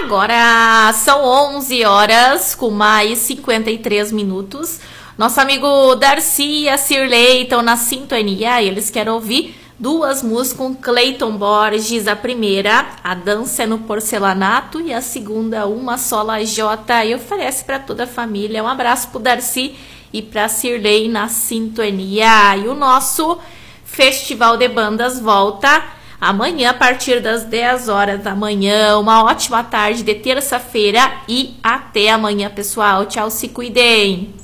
Agora são 11 horas com mais 53 minutos. Nosso amigo Darcy e a Cirlei estão na sintonia. Eles querem ouvir duas músicas com Cleiton Borges. A primeira, A Dança é no Porcelanato, e a segunda, Uma Só Lajota. E oferece para toda a família. Um abraço pro Darcy e pra Cirlei na sintonia. E o nosso Festival de Bandas volta amanhã a partir das 10 horas da manhã. Uma ótima tarde de terça-feira e até amanhã, pessoal. Tchau, se cuidem.